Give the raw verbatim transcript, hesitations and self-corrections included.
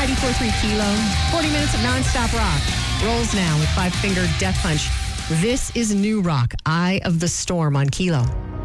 ninety-four point three Kilo. forty minutes of nonstop rock. Rolls now with Five Finger Death Punch. This is new rock, Eye of the Storm on Kilo.